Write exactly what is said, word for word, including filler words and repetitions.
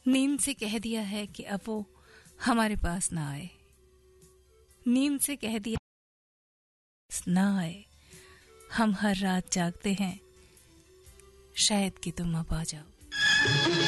नींद से कह दिया है कि अब वो हमारे पास ना आए, नींद से कह दिया ना आए। हम हर रात जागते हैं, शायद कि तुम अब आ जाओ।